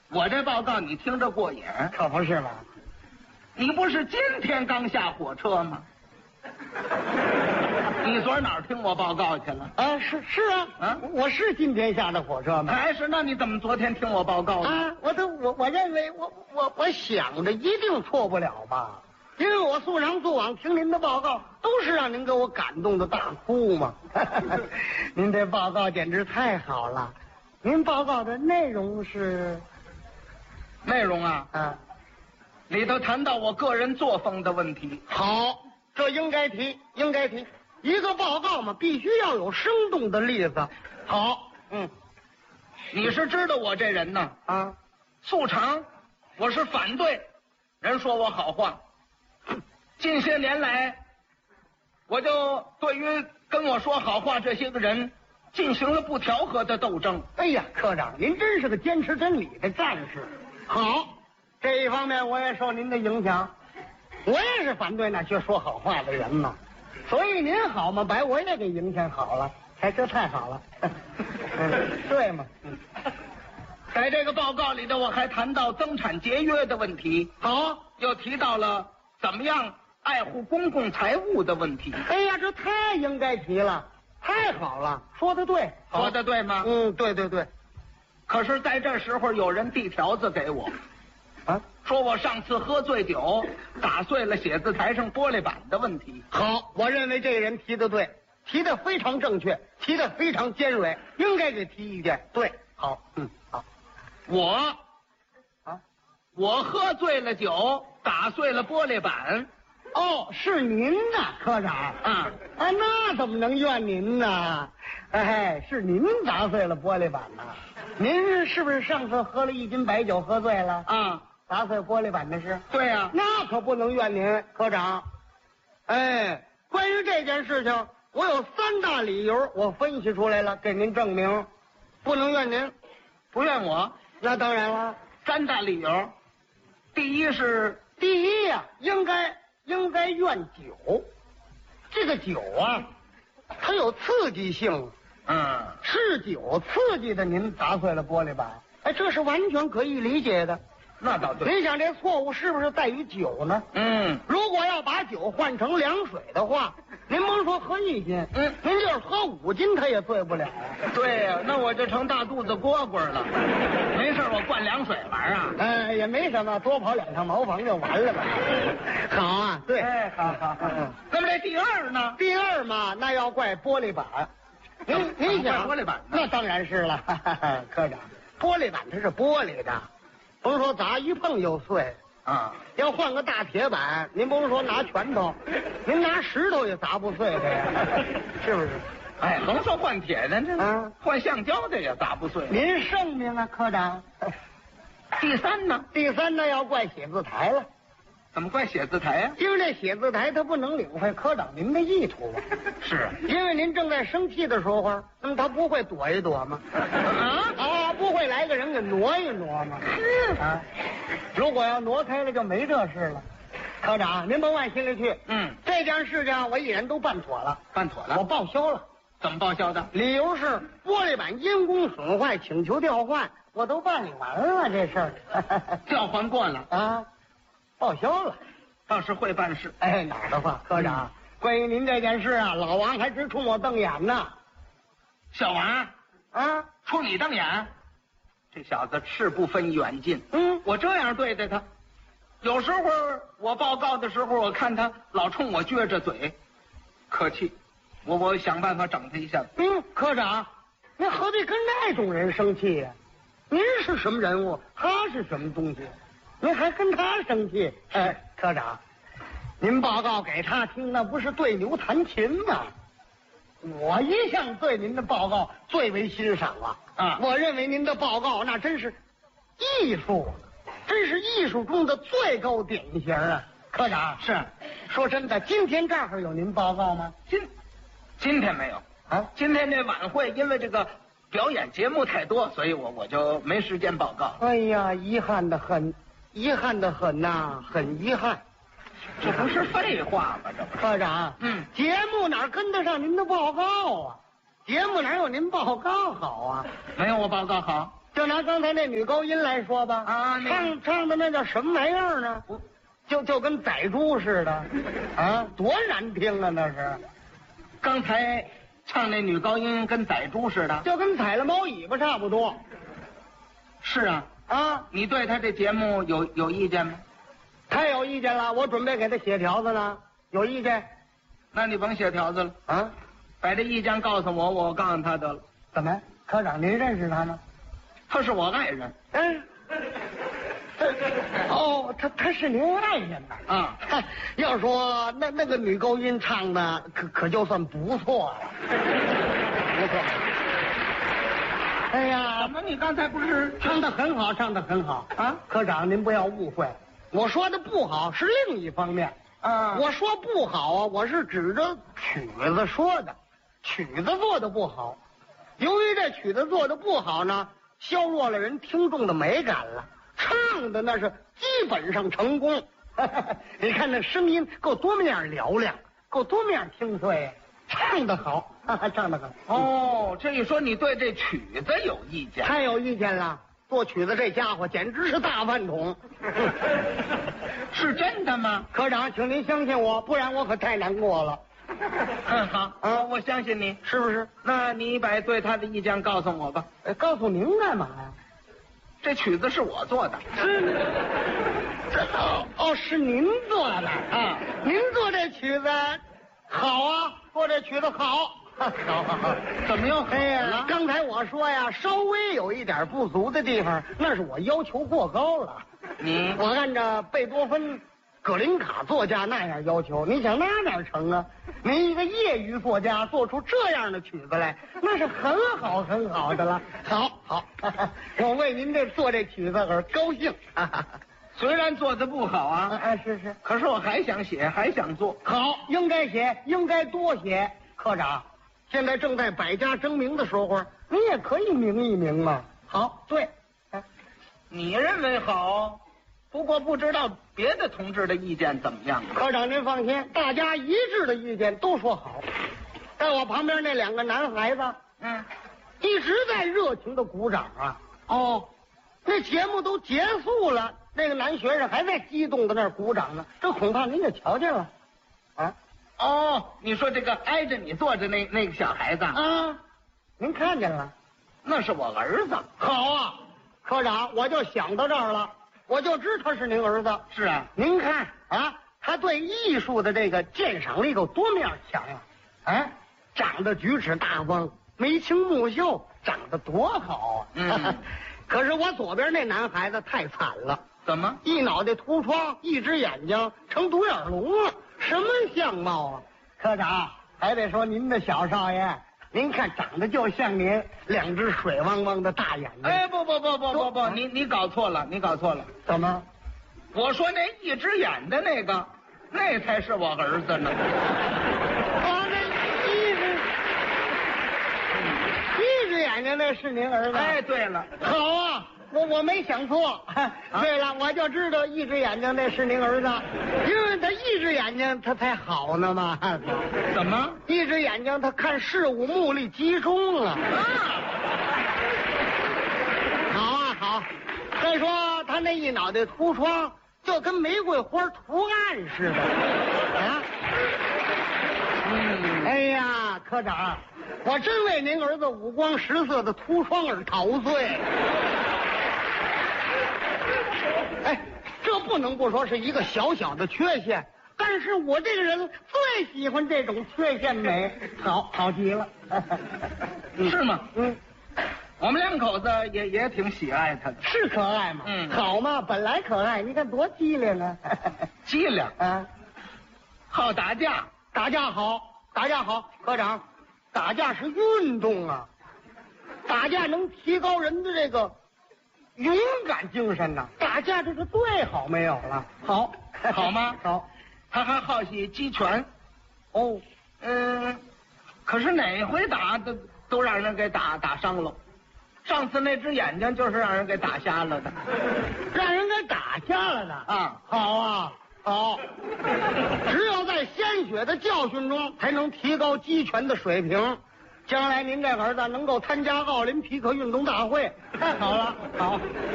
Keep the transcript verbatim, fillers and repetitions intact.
我这报告你听着过瘾， 可不是吗？ 你不是今天刚下火车吗？你昨儿哪儿听我报告去了？ 啊，是是啊， 啊， 我是今天下的火车吗？ 还是？那你怎么昨天听我报告呢？ 啊，我都我我认为我我我想着一定错不了吧，因为我素常素往听您的报告，都是让您给我感动的大哭嘛。您这报告简直太好了，您报告的内容是内容啊， 啊， 里头谈到我个人作风的问题。 好，这应该提，应该提。一个报告嘛，必须要有生动的例子。好，嗯， 你是知道我这人呢， 啊， 素常我是反对人说我好话。近些年来，我就对于跟我说好话这些个人进行了不调和的斗争。 哎呀，科长，您真是个坚持真理的战士。好，这一方面我也受您的影响，我也是反对那些说好话的人嘛。所以您好嘛，把我也给影响好了，哎，这太好了。嗯，对嘛。嗯， 在这个报告里头，我还谈到增产节约的问题， 好， 又提到了怎么样爱护公共财物的问题。 哎呀，这太应该提了，太好了，说的对， 说的对吗？ 嗯，对对对。 可是在这时候有人递条子给我， 啊， 说我上次喝醉酒打碎了写字台上玻璃板的问题。 好，我认为这个人提的对，提的非常正确，提的非常尖锐，应该给提意见。对，好，嗯，好。 我啊， 我喝醉了酒打碎了玻璃板。 哦，是您呐，科长。 啊啊，那怎么能怨您呢？哎，是您打碎了玻璃板呐。您是不是上次喝了一斤白酒喝醉了？ 啊， 打碎玻璃板的事？ 对呀、 那可不能怨您，科长。哎，关于这件事情，我有三大理由，我分析出来了，给您证明，不能怨您。 不怨我。 那当然了， 三大理由，第一是第一呀、应该应该怨酒。这个酒啊，它有刺激性， 嗯， 是酒刺激的您砸碎了玻璃板，哎，这是完全可以理解的。 那倒对。 您想这错误是不是在于酒呢？ 嗯， 如果要把酒换成凉水的话，您甭说喝一斤， 嗯， 您就是喝五斤，它也醉不了。 对呀、那我就成大肚子蝈蝈了。没事，我灌凉水玩啊。 哎，也没什么，多跑两趟茅房就完了吧。好啊，对， 哎，好好好。 嗯那么这第二呢？ 第二嘛，那要怪玻璃板。您您想怪玻璃板呢那当然是了，哈哈哈科长，玻璃板它是玻璃的，甭说砸一碰就碎。 啊， 要换个大铁板，您甭说拿拳头，您拿石头也砸不碎它呀，是不是？ 哎，甭说换铁的，这啊换橡胶的也砸不碎。 您圣明啊，科长。 第三呢？ 第三呢，要怪写字台了， 怎么怪写字台呀、 因为这写字台它不能领会科长您的意图啊。 是因为您正在生气的时候，那么他不会躲一躲吗？ 啊啊，不会来个人给挪一挪吗？ 是啊，如果要挪开了，就没这事了。科长，您甭往心里去。 嗯， 这件事情我已然都办妥了， 办妥了。 我报销了。 怎么报销的？ 理由是玻璃板因公损坏，请求调换，我都办理完了这事儿。 调换过了， 啊，报销了。 倒是会办事。 哎，哪儿的话，科长，关于您这件事啊，老王还直冲我瞪眼呢。 小王啊， 冲你瞪眼，这小子是不分远近。 嗯， 我这样对待他，有时候我报告的时候，我看他老冲我撅着嘴，可气。我我想办法整他一下。 嗯，科长，您何必跟那种人生气呀、您是什么人物，他是什么东西，您还跟他生气？哎，科长，您报告给他听，那不是对牛弹琴吗？我一向对您的报告最为欣赏啊！ 啊我认为您的报告那真是艺术，真是艺术中的最高典型啊！科长， 是， 说真的，今天这儿有您报告吗？ 今今天没有啊， 今天这晚会因为这个表演节目太多，所以我我就没时间报告。 哎呀，遗憾的很，遗憾的很呐、很遗憾。 这不是废话吗？这不是。 科长， 嗯， 节目哪跟得上您的报告啊？节目哪有您报告好啊？ 没有我报告好。 就拿刚才那女高音来说吧， 啊，那唱唱的那叫什么玩意儿呢？就就跟宰猪似的，啊，多难听啊！那是， 刚才唱那女高音跟宰猪似的， 就跟踩了猫尾巴差不多。 是啊， 啊， 你对他这节目有有意见吗？ 太有意见了，我准备给他写条子呢。有意见？ 那你甭写条子了啊， 把这意见告诉我，我告诉他得了。 怎么，科长您认识他吗？ 他是我爱人。 嗯。哦，他他是您爱人呐。 啊， 要说那那个女高音唱的可可就算不错了，不错。哎呀， 怎么你刚才不是唱的很好，唱的很好啊！科长您不要误会，我说的不好是另一方面啊。 我说不好啊，我是指着曲子说的，曲子做的不好。由于这曲子做的不好呢，削弱了人听众的美感了。唱的那是基本上成功，你看那声音够多面嘹亮，够多面听脆，唱得好，唱得好。 哦，这一说你对这曲子有意见， 太有意见了。做曲子这家伙简直是大饭桶。 是真的吗？ 科长，请您相信我，不然我可太难过了。 嗯，好， 啊， 我相信你， 是不是？ 那你把对他的意见告诉我吧。 哎，告诉您干嘛呀？ 这曲子是我做的。 是。哦哦，是您做的啊？ 您做这曲子好啊，做这曲子好。好好好， 怎么又好了？ 哎呀，刚才我说呀，稍微有一点不足的地方，那是我要求过高了。 你我按照贝多芬、葛林卡作家那样要求，你想那哪成啊？您一个业余作家做出这样的曲子来，那是很好很好的了。好好，我为您这做这曲子而高兴。 虽然做的不好啊， 哎、啊，是是， 可是我还想写，还想做。 好，应该写，应该多写。科长，现在正在百家争鸣的时候，你也可以鸣一鸣嘛。好，对，哎， 你认为好，不过不知道别的同志的意见怎么样。 科长您放心，大家一致的意见都说好。在我旁边那两个男孩子， 嗯， 一直在热情的鼓掌啊。 哦， 那节目都结束了，那个男学生还在激动的那儿鼓掌呢，这恐怕您也瞧见了，啊。 哦，你说这个挨着你坐着那那个小孩子啊，您看见了？ 那是我儿子。 好啊，科长，我就想到这儿了，我就知他是您儿子。 是啊， 您看啊，他对艺术的这个鉴赏力够多面强啊！哎，长得举止大方，眉清目秀，长得多好啊！ 嗯， 可是我左边那男孩子太惨了， 怎么？ 一脑袋秃疮，一只眼睛成独眼龙了，什么相貌啊？科长，还得说您的小少爷，您看长得就像您，两只水汪汪的大眼睛。 哎，不不不不不不，你你搞错了，你搞错了。 怎么？ 我说那一只眼的那个，那才是我儿子呢。 啊，那一只一只眼睛那是您儿子？ 哎，对了， 好啊。我我没想错，啊、对了，我就知道一只眼睛那是您儿子，因为他一只眼睛他才好呢嘛。 怎么？ 一只眼睛他看事物目力集中啊。 啊， 好啊好，再说他那一脑袋秃疮，就跟玫瑰花图案似的啊。嗯，哎呀，科长，我真为您儿子五光十色的秃疮而陶醉。哎，这不能不说是一个小小的缺陷，但是我这个人最喜欢这种缺陷美，好，好极了。 是吗？ 嗯， 我们两口子也也挺喜爱他的， 是可爱嘛？ 嗯， 好嘛，本来可爱，你看多机灵啊！ 机灵啊， 好打架， 打架好，打架好，科长，打架是运动啊，打架能提高人的这个勇敢精神呐、啊，打架这是最好没有了。好， 好吗？ 好， 他还好喜击拳。 哦， 嗯，可是哪回打都都让人给打打伤了。上次那只眼睛就是让人给打瞎了的， 让人给打瞎了的啊！ 好啊，好，只有在鲜血的教训中，才能提高击拳的水平。 将来您这儿子能够参加奥林匹克运动大会，太好了，好。